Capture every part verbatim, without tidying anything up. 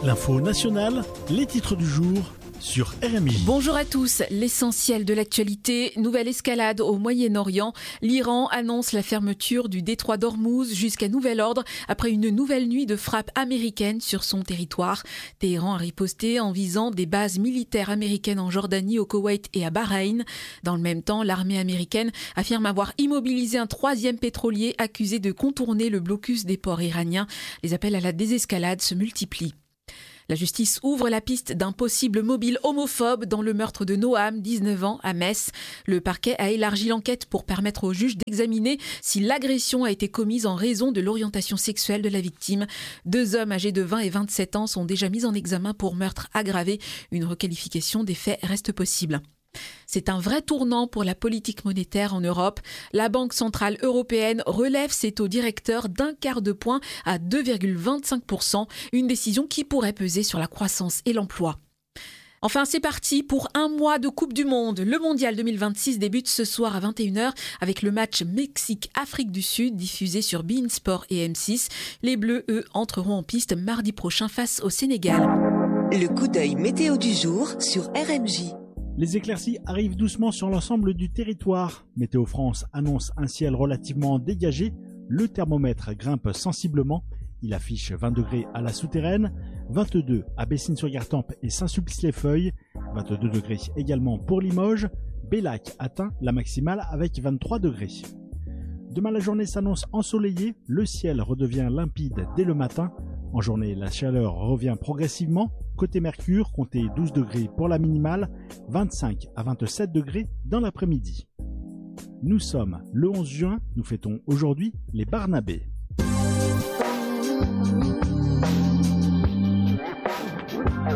L'info nationale, les titres du jour sur R M J. Bonjour à tous, l'essentiel de l'actualité, nouvelle escalade au Moyen-Orient. L'Iran annonce la fermeture du détroit d'Ormuz jusqu'à nouvel ordre après une nouvelle nuit de frappes américaines sur son territoire. Téhéran a riposté en visant des bases militaires américaines en Jordanie, au Koweït et à Bahreïn. Dans le même temps, l'armée américaine affirme avoir immobilisé un troisième pétrolier accusé de contourner le blocus des ports iraniens. Les appels à la désescalade se multiplient. La justice ouvre la piste d'un possible mobile homophobe dans le meurtre de Noam, dix-neuf ans, à Metz. Le parquet a élargi l'enquête pour permettre au juge d'examiner si l'agression a été commise en raison de l'orientation sexuelle de la victime. Deux hommes âgés de vingt et vingt-sept ans sont déjà mis en examen pour meurtre aggravé. Une requalification des faits reste possible. C'est un vrai tournant pour la politique monétaire en Europe. La Banque centrale européenne relève ses taux directeurs d'un quart de point à deux virgule vingt-cinq pour cent, une décision qui pourrait peser sur la croissance et l'emploi. Enfin, c'est parti pour un mois de Coupe du Monde. Le Mondial deux mille vingt-six débute ce soir à vingt et une heures avec le match Mexique-Afrique du Sud diffusé sur beIN Sport et M six. Les Bleus, eux, entreront en piste mardi prochain face au Sénégal. Le coup d'œil météo du jour sur R M J. Les éclaircies arrivent doucement sur l'ensemble du territoire. Météo France annonce un ciel relativement dégagé. Le thermomètre grimpe sensiblement. Il affiche vingt degrés à la souterraine, vingt-deux à Bessines-sur-Gartempe et Saint-Sulpice-les-Feuilles, vingt-deux degrés également pour Limoges. Bellac atteint la maximale avec vingt-trois degrés. Demain, la journée s'annonce ensoleillée. Le ciel redevient limpide dès le matin. En journée, la chaleur revient progressivement. Côté Mercure, comptez douze degrés pour la minimale, vingt-cinq à vingt-sept degrés dans l'après-midi. Nous sommes le onze juin, nous fêtons aujourd'hui les Barnabés.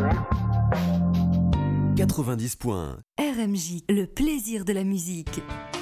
quatre-vingt-dix points. R M J, le plaisir de la musique.